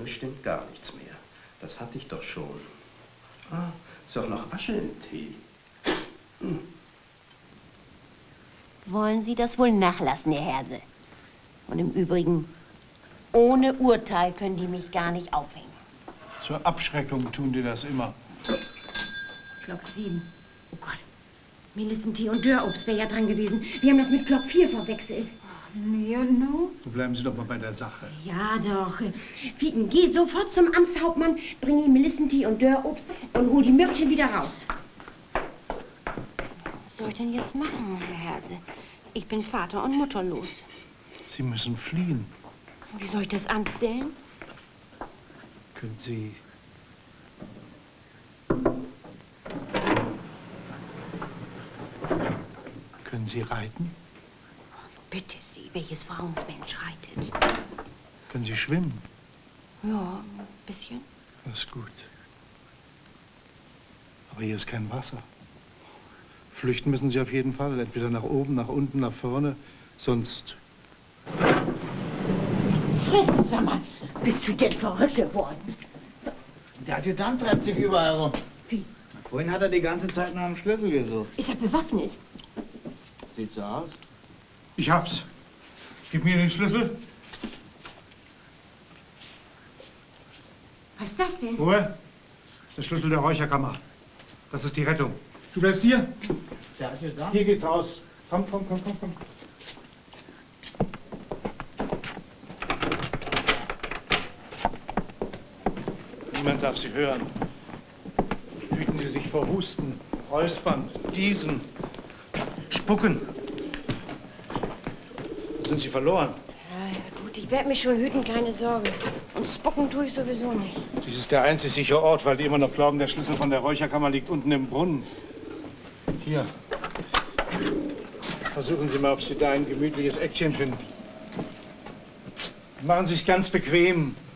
bestimmt gar nichts mehr. Das hatte ich doch schon. Ah, ist auch noch Asche im Tee. Hm. Wollen Sie das wohl nachlassen, Herr Herse? Und im Übrigen, ohne Urteil können die mich gar nicht aufhängen. Zur Abschreckung tun die das immer. Glock 7. Oh Gott. Melissentee und Dörrobst wäre ja dran gewesen. Wir haben das mit Glock 4 verwechselt. Ach, nee, und no? Bleiben Sie doch mal bei der Sache. Ja, doch. Fieten, geh sofort zum Amtshauptmann, bring ihm Melissentee und Dörrobst und hol die Mürkchen wieder raus. Was soll ich denn jetzt machen, Herr Herse? Ich bin Vater und mutterlos. Sie müssen fliehen. Wie soll ich das anstellen? Können Sie... Können Sie reiten? Bitte Sie, welches Frauensmensch reitet? Können Sie schwimmen? Ja, ein bisschen. Das ist gut. Aber hier ist kein Wasser. Flüchten müssen Sie auf jeden Fall. Entweder nach oben, nach unten, nach vorne. Sonst... Fritz, sag mal, bist du denn verrückt geworden? Der Adjutant treibt sich überall rum. Wie? Vorhin hat er die ganze Zeit nach dem Schlüssel gesucht. Ist er bewaffnet? Sieht so aus. Ich hab's. Gib mir den Schlüssel. Was ist das denn? Ruhe. Der Schlüssel der Räucherkammer. Das ist die Rettung. Du bleibst hier. Der Adjutant? Hier geht's raus. Komm, komm, komm, komm, komm. Niemand darf Sie hören. Hüten Sie sich vor Husten, Räuspern, Niesen, Spucken. Sind Sie verloren? Ja, gut, ich werde mich schon hüten, keine Sorge. Und spucken tue ich sowieso nicht. Dies ist der einzig sichere Ort, weil die immer noch glauben, der Schlüssel von der Räucherkammer liegt unten im Brunnen. Hier. Versuchen Sie mal, ob Sie da ein gemütliches Eckchen finden. Machen Sie sich ganz bequem.